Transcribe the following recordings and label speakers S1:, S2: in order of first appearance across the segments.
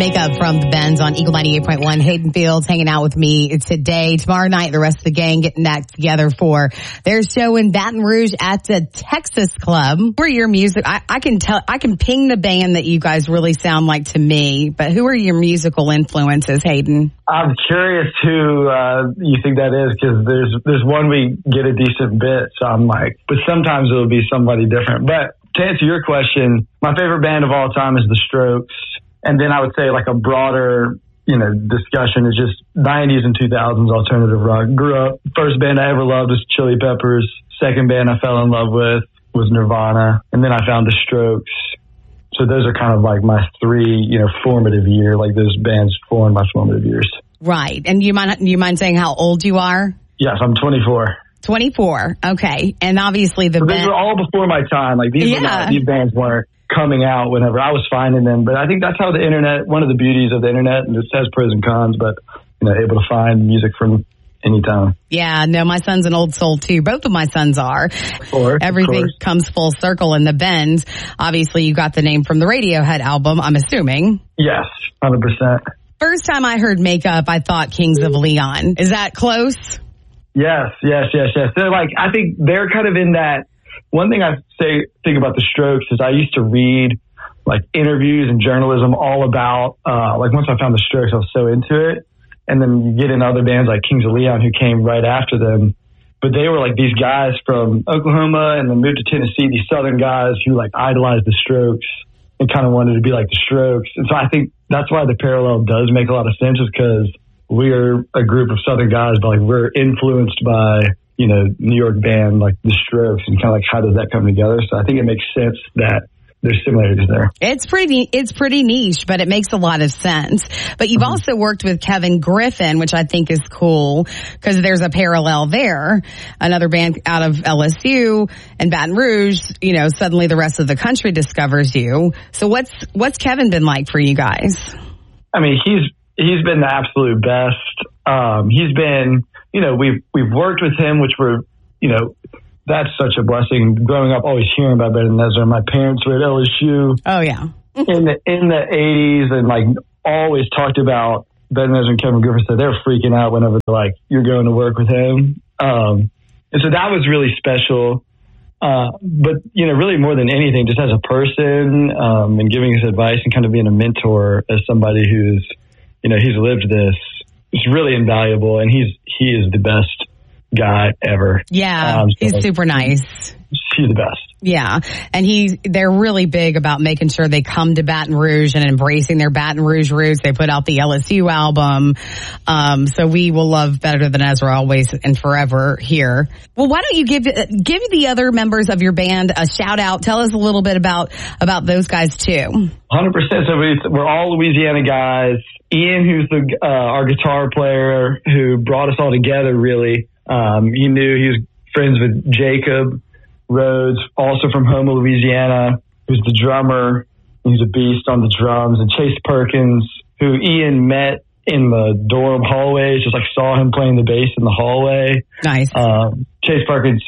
S1: Makeup from the Benz on Eagle 98.1. Hayden Fields hanging out with me today. Tomorrow night, the rest of the gang getting back together for their show in Baton Rouge at the Texas Club. Who are your music? I can ping the band that you guys really sound like to me, but who are your musical influences, Hayden?
S2: I'm curious who you think that is, because there's one we get a decent bit, so I'm like, but sometimes it'll be somebody different. But to answer your question, my favorite band of all time is The Strokes. And then I would say like a broader, discussion is just 90s and 2000s alternative rock. Grew up, first band I ever loved was Chili Peppers. Second band I fell in love with was Nirvana. And then I found The Strokes. So those are kind of like my three, formative years, like those bands formed my formative years.
S1: Right. And you mind saying how old you are?
S2: Yes, I'm 24.
S1: 24. Okay. And obviously these
S2: were all before my time. Like these bands weren't coming out whenever I was finding them. But I think that's how the internet, one of the beauties of the internet, and it has pros and cons, but, able to find music from any time.
S1: Yeah, no, my son's an old soul too. Both of my sons are. Everything comes full circle in the Benz. Obviously, you got the name from the Radiohead album, I'm assuming.
S2: Yes, 100%.
S1: First time I heard Makeup, I thought Kings of Leon. Is that close?
S2: Yes. They're like, I think they're kind of in that. One thing I think about The Strokes is I used to read like interviews and journalism all about, like once I found The Strokes, I was so into it. And then you get in other bands like Kings of Leon who came right after them. But they were like these guys from Oklahoma and then moved to Tennessee, these Southern guys who like idolized The Strokes and kind of wanted to be like The Strokes. And so I think that's why the parallel does make a lot of sense, is because we're a group of Southern guys, but like we're influenced by, New York band like The Strokes, and kind of like how does that come together? So I think it makes sense that there's similarities there. It's
S1: pretty niche, but it makes a lot of sense. But you've also worked with Kevin Griffin, which I think is cool because there's a parallel there. Another band out of LSU and Baton Rouge, suddenly the rest of the country discovers you. So what's Kevin been like for you guys?
S2: I mean, he's been the absolute best. He's been, we've worked with him, which we're, that's such a blessing. Growing up, always hearing about Ben and Ezra. My parents were at LSU.
S1: Oh yeah.
S2: in the 80s, and like always talked about Ben and Ezra and Kevin Griffin. So they're freaking out whenever they're like, you're going to work with him. And so that was really special. But really more than anything, just as a person, and giving us advice and kind of being a mentor as somebody who's, he's lived this. It's really invaluable, and he is the best guy ever.
S1: Yeah, he's super nice.
S2: He's the best.
S1: Yeah, and they're really big about making sure they come to Baton Rouge and embracing their Baton Rouge roots. They put out the LSU album, so we will love Better Than Ezra always and forever here. Well, why don't you give the other members of your band a shout out? Tell us a little bit about those guys too.
S2: 100%. So we're all Louisiana guys. Ian, who's our guitar player who brought us all together, really. He was friends with Jacob Rhodes, also from Houma, Louisiana, who's the drummer. He's a beast on the drums. And Chase Perkins, who Ian met in the dorm hallways, just like saw him playing the bass in the hallway.
S1: Nice.
S2: Chase Perkins,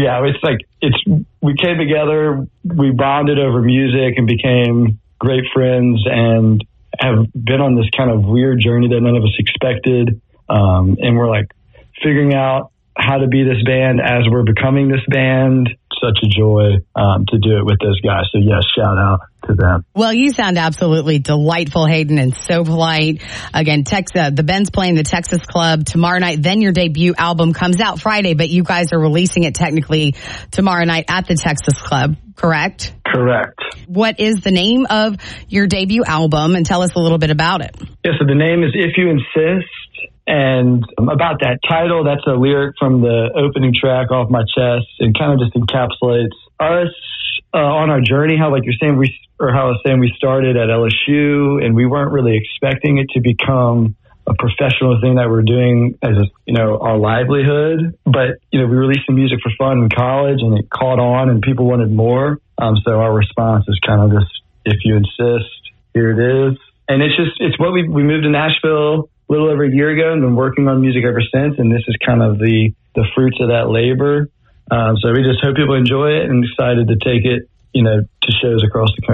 S2: we came together, we bonded over music and became great friends, and have been on this kind of weird journey that none of us expected. And we're like figuring out how to be this band as we're becoming this band. Such a joy to do it with those guys. So yes, shout out to them.
S1: Well, you sound absolutely delightful, Hayden, and so polite. Again, the Ben's playing the Texas Club tomorrow night. Then your debut album comes out Friday, but you guys are releasing it technically tomorrow night at the Texas Club, correct?
S2: Correct.
S1: What is the name of your debut album, and tell us a little bit about it?
S2: Yeah, so the name is If You Insist. And about that title, that's a lyric from the opening track, Off My Chest, and kind of just encapsulates us on our journey. How, like you're saying, we started at LSU, and we weren't really expecting it to become a professional thing that we're doing as our livelihood. But we released some music for fun in college, and it caught on, and people wanted more. So our response is kind of just, if you insist, here it is. And it's what we moved to Nashville a little over a year ago and been working on music ever since. And this is kind of the fruits of that labor. So we just hope people enjoy it and excited to take it, to shows across the country.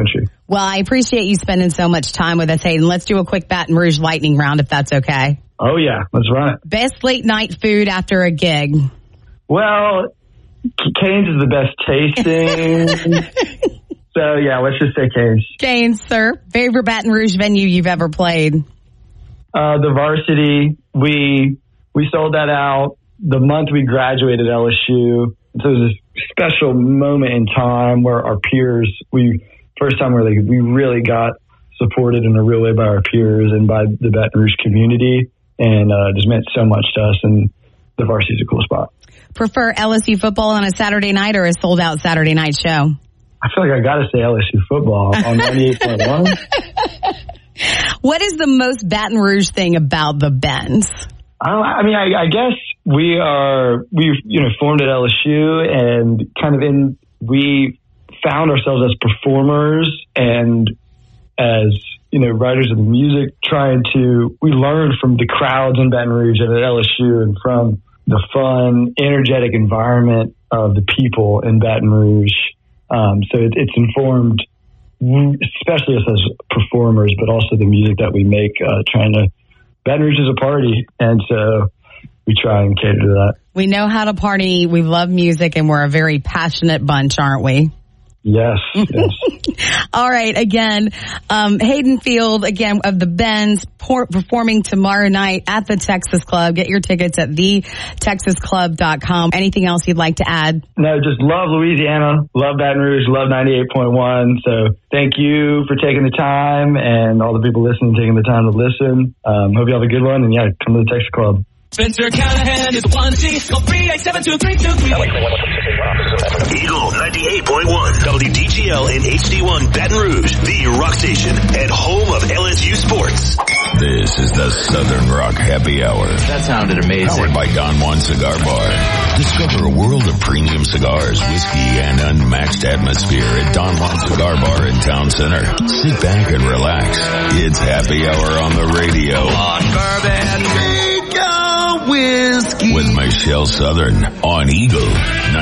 S1: Well, I appreciate you spending so much time with us, Hayden. Let's do a quick Baton Rouge lightning round, if that's okay.
S2: Oh, yeah. Let's run it.
S1: Best late night food after a gig?
S2: Well, Cane's is the best tasting. So, yeah, let's just say Cane's.
S1: Cane's, sir. Favorite Baton Rouge venue you've ever played?
S2: The Varsity. We sold that out the month we graduated LSU. So it was a special moment in time where our peers, first time where we really got supported in a real way by our peers and by the Baton Rouge community, and just meant so much to us, and the Varsity is a cool spot.
S1: Prefer LSU football on a Saturday night or a sold-out Saturday night show?
S2: I feel like I got to say LSU football on 98.1.
S1: What is the most Baton Rouge thing about the Bends?
S2: I guess we've formed at LSU, and we found ourselves as performers and as writers of music, we learned from the crowds in Baton Rouge and at LSU, and from the fun, energetic environment of the people in Baton Rouge. So it's informed, especially us as performers, but also the music that we make, Baton Rouge is a party, and so we try and cater to that.
S1: We know how to party, we love music, and we're a very passionate bunch, aren't we?
S2: Yes.
S1: All right. Again, Hayden Field, again, of the Bends, performing tomorrow night at the Texas Club. Get your tickets at thetexasclub.com. Anything else you'd like to add?
S2: No, just love Louisiana, love Baton Rouge, love 98.1. So thank you for taking the time, and all the people listening taking the time to listen. Hope you have a good one, and yeah, come to the Texas Club.
S3: Spencer Callahan is 1G. Call 3872323.
S4: Eagle 98.1, WDGL and HD1 Baton Rouge, the rock station and home of LSU sports.
S5: This is the Southern Rock Happy Hour.
S6: That sounded amazing.
S5: Powered by Don Juan Cigar Bar. Discover a world of premium cigars, whiskey, and unmatched atmosphere at Don Juan Cigar Bar in Town Center. Sit back and relax. It's Happy Hour on the radio.
S6: On bourbon, whiskey.
S5: With Michelle Southern on Eagle